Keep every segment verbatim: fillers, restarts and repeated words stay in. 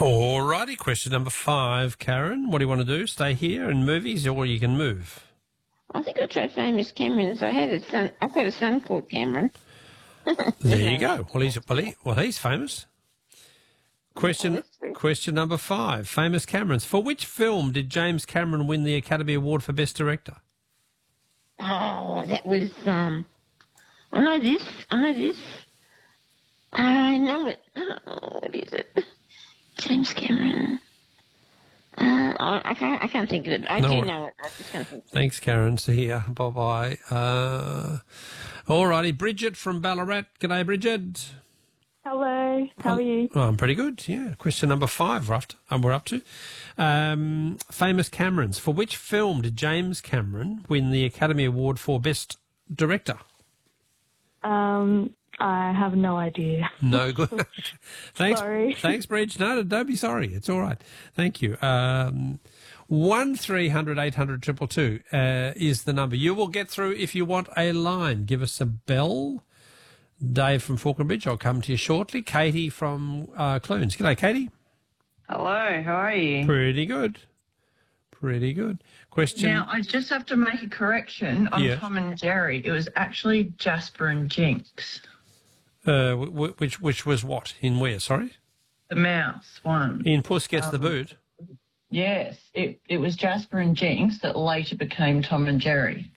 All righty, question number five, Karen. What do you want to do? Stay here in movies, or you can move? I think I'll try famous Camerons. I had a son. I've got a son called Cameron. There you go. Well, he's well, he, well he's famous. Question question number five, famous Camerons. For which film did James Cameron win the Academy Award for Best Director? Oh, that was um. I know this. I know this. I know it. Oh, what is it? James Cameron. Uh, I, I can't. I can't think of it. I No do wor- know it. I just can't think of it. Thanks, Karen. See ya. Bye bye. Uh, all righty, Bridget from Ballarat. G'day, Bridget. Hello, how are you? Oh, I'm pretty good. Yeah. Question number five. We're up to. Um, we're up to. Um, famous Camerons. For which film did James Cameron win the Academy Award for Best Director? Um, I have no idea. No good. Thanks. Sorry. Thanks, Bridge. No, don't be sorry. It's all right. Thank you. Um, one three hundred eight hundred triple two uh, is the number. You will get through if you want a line. Give us a bell. Dave from Falconbridge, I'll come to you shortly. Katie from uh, Clunes. G'day, Katie. Hello, how are you? Pretty good. Pretty good. Question. Now, I just have to make a correction on Yes. Tom and Jerry. It was actually Jasper and Jinx, Uh, w- w- which which was what? In where, sorry? the mouse one. In Puss Gets the Um, Boot. Yes, it, it was Jasper and Jinx that later became Tom and Jerry.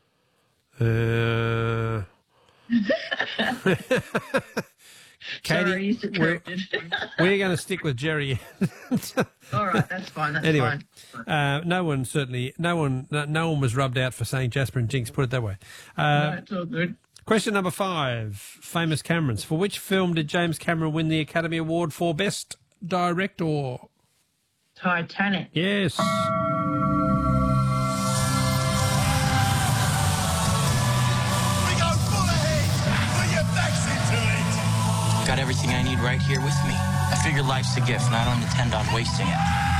Uh... Katie, Sorry, you said we're, corrected. we're going to stick with Jerry. All right, that's fine, that's Anyway, fine. uh, no one certainly, no one, no, no one was rubbed out for saying Jasper and Jinx. Put it that way. No, Uh, it's all good. question number five: famous Camerons. For which film did James Cameron win the Academy Award for Best Director? Titanic. Yes. We go full ahead. Put your backs into it. Got everything I need right here with me. I figure life's a gift, and I don't intend on wasting it.